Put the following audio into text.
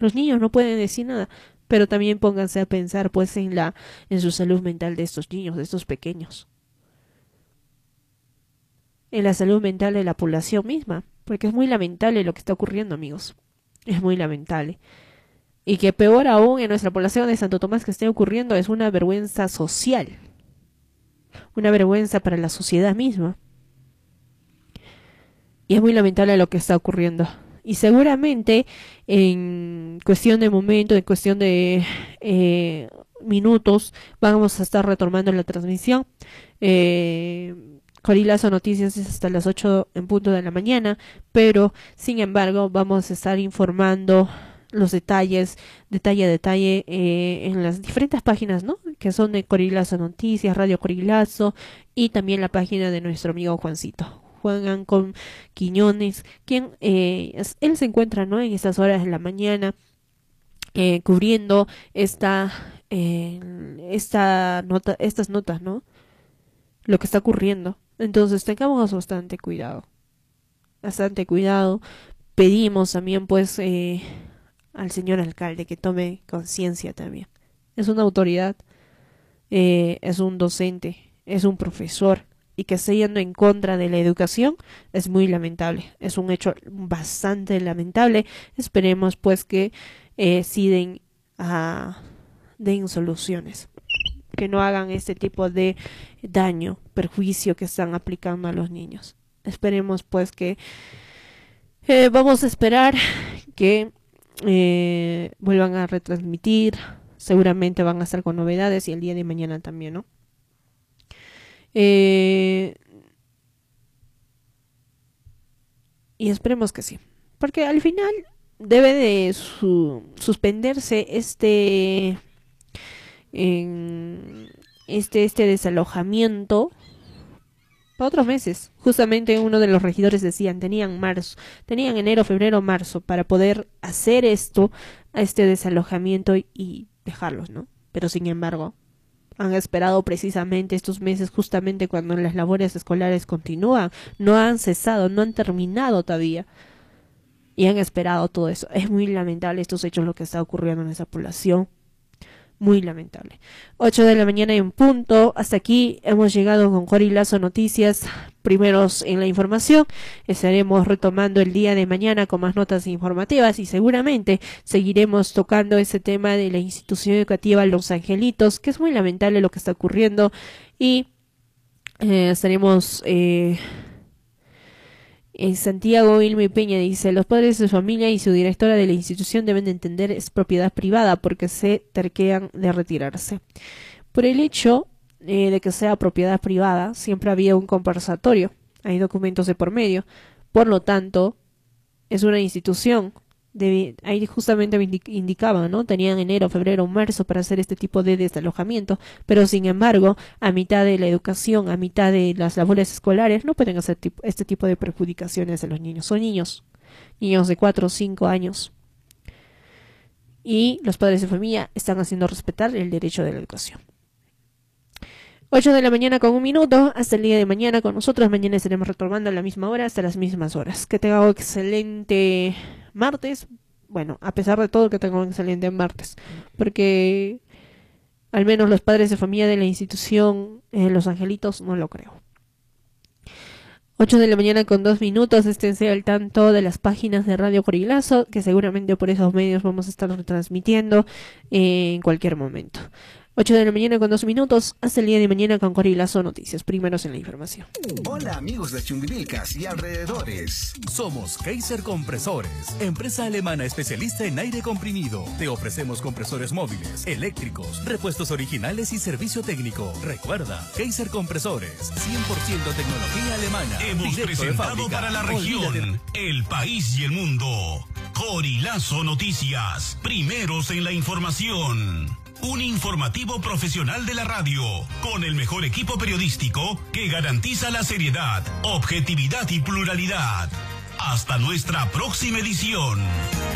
Los niños no pueden decir nada, pero también pónganse a pensar pues en su salud mental de estos niños, de estos pequeños. En la salud mental de la población misma, porque es muy lamentable lo que está ocurriendo, amigos. Es muy lamentable. Y que peor aún en nuestra población de Santo Tomás que esté ocurriendo es una vergüenza social. Una vergüenza para la sociedad misma. Y es muy lamentable lo que está ocurriendo. Y seguramente en cuestión de momento, en cuestión de minutos, vamos a estar retomando la transmisión. Corilazo Noticias es hasta las 8 en punto de la mañana, pero sin embargo vamos a estar informando los detalles, detalle a detalle, en las diferentes páginas, ¿no? Que son de Corilazo Noticias, Radio Corilazo, y también la página de nuestro amigo Juan Ancon Quiñones, quien él se encuentra, ¿no?, en estas horas de la mañana cubriendo estas notas, ¿no? Lo que está ocurriendo. Entonces tengamos bastante cuidado. Pedimos también pues al señor alcalde que tome conciencia también. Es una autoridad, es un docente, es un profesor, y que esté yendo en contra de la educación es muy lamentable. Es un hecho bastante lamentable. Esperemos pues que sí den soluciones, que no hagan este tipo de daño, perjuicio que están aplicando a los niños. Esperemos pues que vamos a esperar que vuelvan a retransmitir. Seguramente van a estar con novedades, y el día de mañana también, ¿no? Y esperemos que sí, porque al final debe de suspenderse este desalojamiento para otros meses. Justamente uno de los regidores decían, tenían enero, febrero, marzo para poder hacer este desalojamiento y dejarlos, ¿no? Pero sin embargo han esperado precisamente estos meses, justamente cuando las labores escolares continúan, no han cesado, no han terminado todavía, y han esperado todo eso. Es muy lamentable estos hechos, lo que está ocurriendo en esa población, muy lamentable. 8 de la mañana en punto. Hasta aquí hemos llegado con Corilazo Noticias, primeros en la información. Estaremos retomando el día de mañana con más notas informativas, y seguramente seguiremos tocando ese tema de la institución educativa Los Angelitos, que es muy lamentable lo que está ocurriendo, y estaremos en Santiago. Ilmi Peña dice: los padres de familia y su directora de la institución deben de entender es propiedad privada, porque se terquean de retirarse. Por el hecho de que sea propiedad privada, siempre había un conversatorio, hay documentos de por medio, por lo tanto es una institución. Ahí justamente me indicaban, ¿no? Tenían enero, febrero, marzo para hacer este tipo de desalojamiento, pero sin embargo, a mitad de la educación, a mitad de las labores escolares, no pueden hacer este tipo de perjudicaciones a los niños. Son niños de 4 o 5 años, y los padres de familia están haciendo respetar el derecho de la educación. 8 de la mañana con 1 minuto, hasta el día de mañana con nosotros. Mañana estaremos retomando a la misma hora, hasta las mismas horas. Que tenga un excelente martes. Bueno, a pesar de todo, que tenga un excelente martes, porque al menos los padres de familia de la institución Los Angelitos no lo creo. 8 de la mañana con 2 minutos, esténse al tanto de las páginas de Radio Corilazo, que seguramente por esos medios vamos a estar retransmitiendo en cualquier momento. 8 de la mañana con 2 minutos, hasta el día de mañana con Corilazo Noticias, primeros en la información. Hola amigos de Chumbivilcas y alrededores. Somos Kaiser Compresores, empresa alemana especialista en aire comprimido. Te ofrecemos compresores móviles, eléctricos, repuestos originales y servicio técnico. Recuerda, Kaiser Compresores, 100% tecnología alemana. Hemos presentado para la región, el país y el mundo, Corilazo Noticias, primeros en la información. Un informativo profesional de la radio, con el mejor equipo periodístico que garantiza la seriedad, objetividad y pluralidad. Hasta nuestra próxima edición.